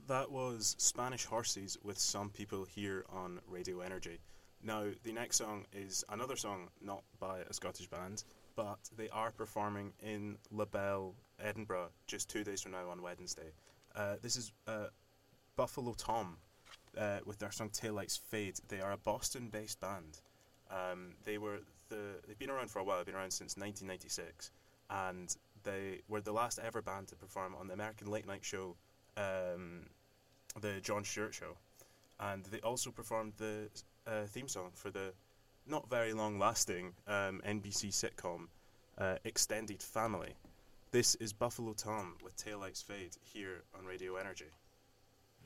That was Spanish Horses with Some People Here on Radio Energy. Now, the next song is another song not by a Scottish band, but they are performing in La Belle, Edinburgh, just 2 days from now on Wednesday. This is Buffalo Tom with their song Taillights Fade. They are a Boston-based band. They've been around for a while. They've been around since 1996, and they were the last ever band to perform on the American late night show, the Jon Stewart Show, and they also performed the theme song for the not very long-lasting NBC sitcom Extended Family. This is Buffalo Tom with Taillights Fade here on Radio Energy.